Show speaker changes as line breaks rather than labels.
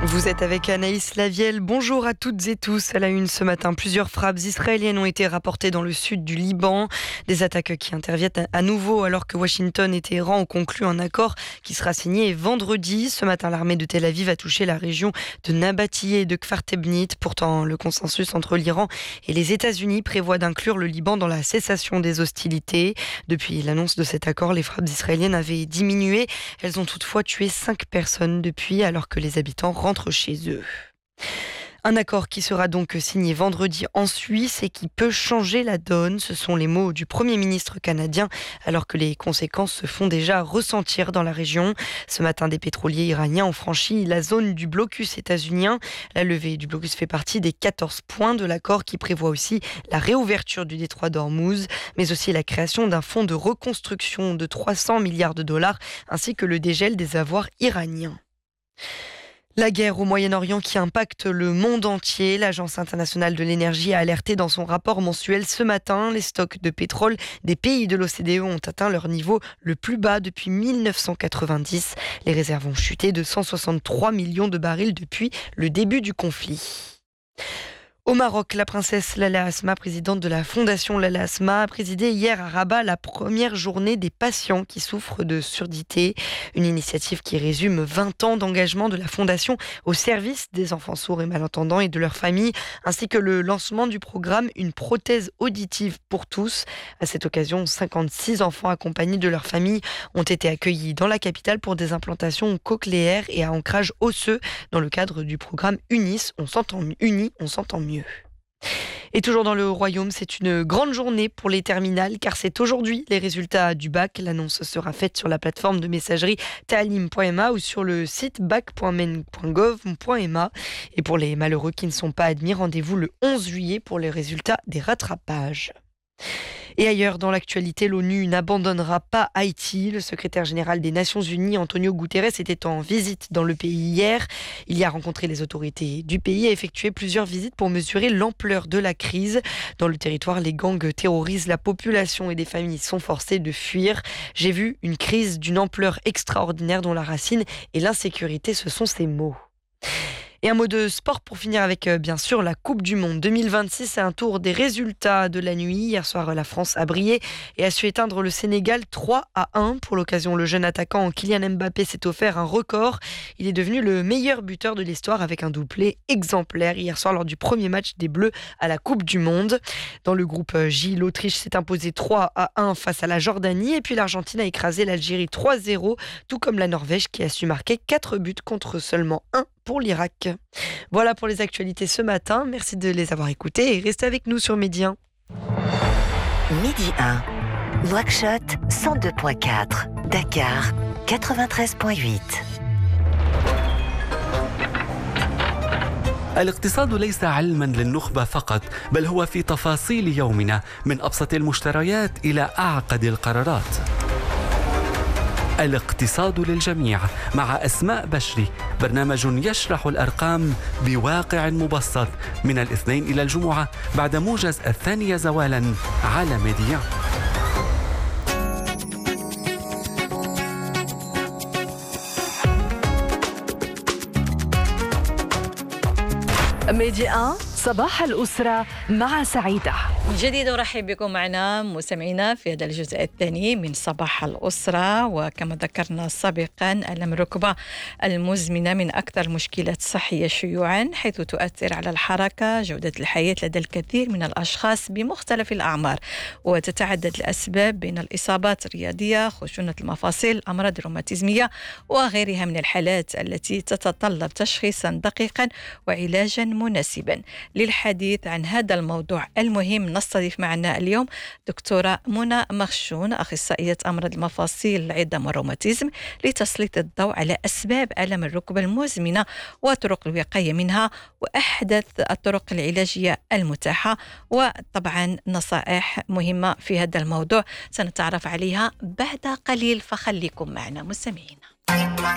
Vous êtes avec Anaïs Lavielle. Bonjour à toutes et tous. À la une ce matin, plusieurs frappes israéliennes ont été rapportées dans le sud du Liban. Des attaques qui interviennent à nouveau alors que Washington et Téhéran ont conclu un accord qui sera signé vendredi. Ce matin, l'armée de Tel Aviv a touché la région de Nabatieh et de Kfar Tebnit. Pourtant, le consensus entre l'Iran et les États-Unis prévoit d'inclure le Liban dans la cessation des hostilités. Depuis l'annonce de cet accord, les frappes israéliennes avaient diminué. Elles ont toutefois tué 5 personnes depuis, alors que les habitants rentrent chez eux. Un accord qui sera donc signé vendredi en Suisse et qui peut changer la donne. Ce sont les mots du Premier ministre canadien, alors que les conséquences se font déjà ressentir dans la région. Ce matin, des pétroliers iraniens ont franchi la zone du blocus états-unien. La levée du blocus fait partie des 14 points de l'accord qui prévoit aussi la réouverture du détroit d'Ormuz, mais aussi la création d'un fonds de reconstruction de 300 milliards de dollars, ainsi que le dégel des avoirs iraniens. La guerre au Moyen-Orient qui impacte le monde entier. L'Agence internationale de l'énergie a alerté dans son rapport mensuel ce matin. Les stocks de pétrole des pays de l'OCDE ont atteint leur niveau le plus bas depuis 1990. Les réserves ont chuté de 163 millions de barils depuis le début du conflit. Au Maroc, la princesse Lalla Asma, présidente de la fondation Lalla Asma, a présidé hier à Rabat la première journée des patients qui souffrent de surdité. Une initiative qui résume 20 ans d'engagement de la fondation au service des enfants sourds et malentendants et de leurs familles, ainsi que le lancement du programme Une prothèse auditive pour tous. À cette occasion, 56 enfants accompagnés de leurs familles ont été accueillis dans la capitale pour des implantations cochléaires et à ancrage osseux dans le cadre du programme Unis, on s'entend mieux. Et toujours dans le royaume, c'est une grande journée pour les terminales car c'est aujourd'hui les résultats du bac. L'annonce sera faite sur la plateforme de messagerie taalim.ma ou sur le site bac.men.gov.ma. Et pour les malheureux qui ne sont pas admis, rendez-vous le 11 juillet pour les résultats des rattrapages. Et ailleurs, dans l'actualité, l'ONU n'abandonnera pas Haïti. Le secrétaire général des Nations Unies, Antonio Guterres, était en visite dans le pays hier. Il y a rencontré les autorités du pays et effectué plusieurs visites pour mesurer l'ampleur de la crise. Dans le territoire, les gangs terrorisent la population et des familles sont forcées de fuir. J'ai vu une crise d'une ampleur extraordinaire dont la racine et l'insécurité, ce sont ces mots. Et un mot de sport pour finir avec bien sûr la Coupe du Monde 2026 et un tour des résultats de la nuit. Hier soir, la France a brillé et a su éteindre le Sénégal 3-1. Pour l'occasion, le jeune attaquant Kylian Mbappé s'est offert un record. Il est devenu le meilleur buteur de l'histoire avec un doublé exemplaire hier soir lors du premier match des Bleus à la Coupe du Monde. Dans le groupe J, l'Autriche s'est imposée 3-1 face à la Jordanie et puis l'Argentine a écrasé l'Algérie 3-0, tout comme la Norvège qui a su marquer 4 buts contre seulement 1 pour l'Irak. Voilà pour les actualités ce matin. Merci de les avoir écoutées et restez avec nous sur Midi 1.
Midi 1, Nouakchott 102.4, Dakar 93.8.
الاقتصاد ليس علما للنخبة فقط، بل هو في تفاصيل يومنا من أبسط المشتريات إلى أعقد القرارات. الاقتصاد للجميع مع أسماء بشري، برنامج يشرح الأرقام بواقع مبسط من الاثنين إلى الجمعة بعد موجز 2 زوالا على ميديا.
ميديا صباح الأسرة مع سعيدة.
من جديد أرحب بكم معنا مستمعينا في هذا الجزء الثاني من صباح الأسرة. وكما ذكرنا سابقا ألم الركبة المزمنة من أكثر المشكلات الصحية شيوعا، حيث تؤثر على الحركة جودة الحياة لدى الكثير من الأشخاص بمختلف الأعمار، وتتعدد الأسباب بين الإصابات الرياضية، خشونة المفاصل، الأمراض الروماتيزمية وغيرها من الحالات التي تتطلب تشخيصا دقيقا وعلاجا مناسبا. للحديث عن هذا الموضوع المهم نستضيف معنا اليوم دكتورة منى مخشون، أخصائية أمراض المفاصل، العظام والروماتيزم، لتسليط الضوء على أسباب ألم الركبة المزمنة وطرق الوقاية منها وأحدث الطرق العلاجية المتاحة، وطبعا نصائح مهمة في هذا الموضوع سنتعرف عليها بعد قليل، فخليكم معنا مستمعين.